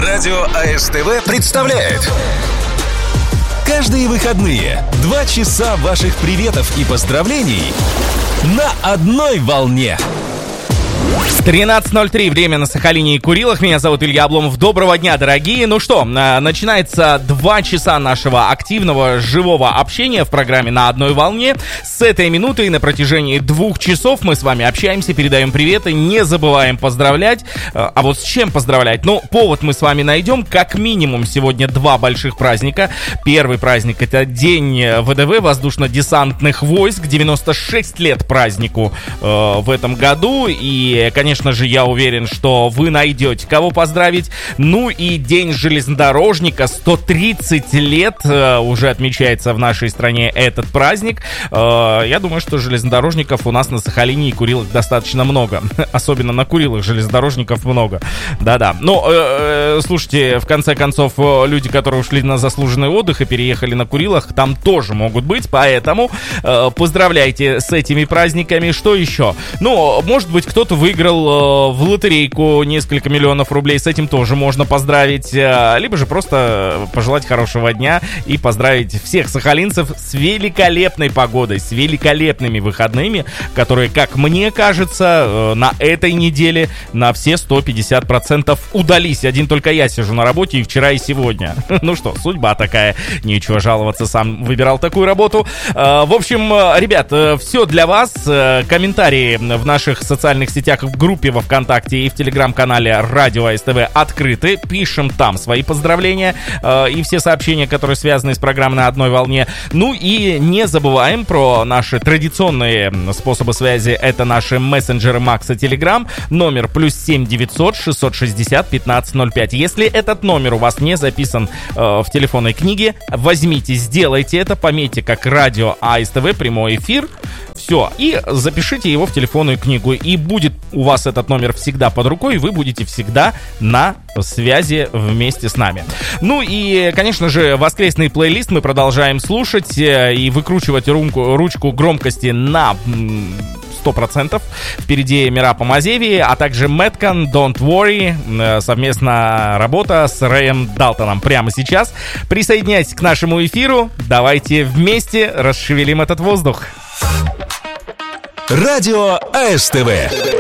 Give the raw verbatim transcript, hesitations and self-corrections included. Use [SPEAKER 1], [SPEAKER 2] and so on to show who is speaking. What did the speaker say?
[SPEAKER 1] Радио АСТВ представляет каждые выходные два часа ваших приветов и поздравлений на одной волне.
[SPEAKER 2] тринадцать ноль три, время на Сахалине и Курилах. Меня зовут Илья Обломов. Доброго дня, дорогие. Ну что, начинается два часа нашего активного живого общения в программе «На одной волне». С этой минуты и на протяжении двух часов мы с вами общаемся, передаем приветы, не забываем поздравлять. А вот с чем поздравлять? Ну, повод мы с вами найдем. Как минимум сегодня два больших праздника. Первый праздник — это День ВДВ, воздушно-десантных войск. девяносто шесть лет празднику э, в этом году. И, конечно же, я уверен, что вы найдете кого поздравить. Ну и День железнодорожника. сто тридцать лет э, уже отмечается в нашей стране этот праздник. Э, я думаю, что железнодорожников у нас на Сахалине и Курилах достаточно много. Особенно на Курилах железнодорожников много. Да-да. Ну, э, э, слушайте, в конце концов, люди, которые ушли на заслуженный отдых и переехали на Курилах, там тоже могут быть. Поэтому э, поздравляйте с этими праздниками. Что еще? Ну, может быть, кто-то выиграл э, в лотерейку несколько миллионов рублей. С этим тоже можно поздравить. Э, либо же просто пожелать хорошего дня и поздравить всех сахалинцев с великолепной погодой, с великолепными выходными, которые, как мне кажется, э, на этой неделе на все сто пятьдесят процентов удались. Один только я сижу на работе и вчера, и сегодня. Ну что, судьба такая. Нечего жаловаться, сам выбирал такую работу. Э, в общем, ребят, э, все для вас. Э, комментарии в наших социальных сетях, в группе во ВКонтакте и в телеграм-канале Радио АСТВ открыты. Пишем там свои поздравления э, и все сообщения, которые связаны с программой «На одной волне». Ну и не забываем про наши традиционные способы связи. Это наши мессенджеры Макс и Телеграм. Номер плюс семь девятьсот шестьсот шестьдесят пятнадцать ноль пять. Если этот номер у вас не записан э, в телефонной книге, возьмите, сделайте это, пометьте как Радио АСТВ, прямой эфир. Все, и запишите его в телефонную книгу, и будет у вас этот номер всегда под рукой, и вы будете всегда на связи вместе с нами. Ну и, конечно же, воскресный плейлист мы продолжаем слушать и выкручивать румку, ручку громкости на сто процентов. Впереди Мирапа Мазеви, а также Мэткан, Don't Worry, совместная работа с Рэем Далтоном прямо сейчас. Присоединяйтесь к нашему эфиру, давайте вместе расшевелим этот воздух.
[SPEAKER 1] Радио АСТВ.